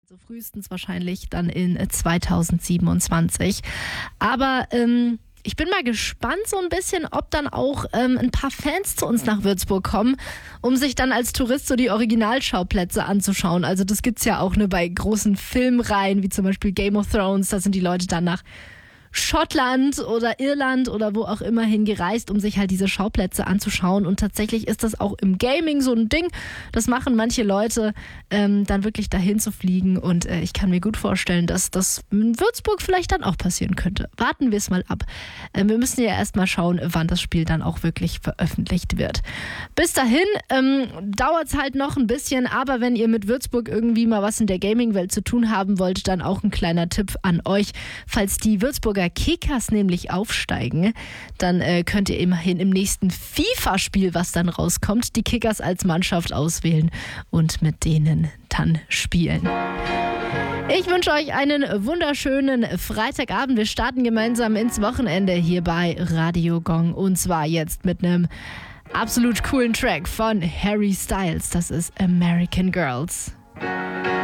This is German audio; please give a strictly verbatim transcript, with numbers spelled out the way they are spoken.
Also frühestens wahrscheinlich dann in zweitausendsiebenundzwanzig. Aber ähm, ich bin mal gespannt so ein bisschen, ob dann auch ähm, ein paar Fans zu uns nach Würzburg kommen, um sich dann als Tourist so die Originalschauplätze anzuschauen. Also das gibt's ja auch ne, bei großen Filmreihen, wie zum Beispiel Game of Thrones. Da sind die Leute dann nach Schottland oder Irland oder wo auch immer hingereist, um sich halt diese Schauplätze anzuschauen. Und tatsächlich ist das auch im Gaming so ein Ding. Das machen manche Leute, ähm, dann wirklich dahin zu fliegen. Und äh, ich kann mir gut vorstellen, dass das in Würzburg vielleicht dann auch passieren könnte. Warten wir es mal ab. Ähm, wir müssen ja erst mal schauen, wann das Spiel dann auch wirklich veröffentlicht wird. Bis dahin ähm, dauert es halt noch ein bisschen. Aber wenn ihr mit Würzburg irgendwie mal was in der Gaming-Welt zu tun haben wollt, dann auch ein kleiner Tipp an euch. Falls die Würzburger Kickers nämlich aufsteigen, dann äh, könnt ihr immerhin im nächsten FIFA-Spiel, was dann rauskommt, die Kickers als Mannschaft auswählen und mit denen dann spielen. Ich wünsche euch einen wunderschönen Freitagabend. Wir starten gemeinsam ins Wochenende hier bei Radio Gong und zwar jetzt mit einem absolut coolen Track von Harry Styles. Das ist American Girls.